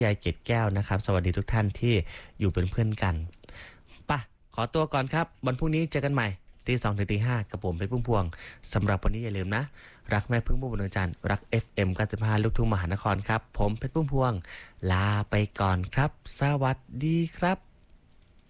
ยายเกตแก้วนะครับสวัสดีทุกท่านที่อยู่เป็นเพื่อนกันป่ะขอตัวก่อนครับวันพรุ่งนี้เจอกันใหม่ตี 2 ถึงตี 5กับผมเป็นพุ่มพวงสำหรับวันนี้อย่าลืมนะรักแม่พึ่งพุ่มพวงดวงจันทร์รัก FM 95ลูกทุ่งมหานครครับผมเพชรพุ่มพวงลาไปก่อนครับสวัสดีครับ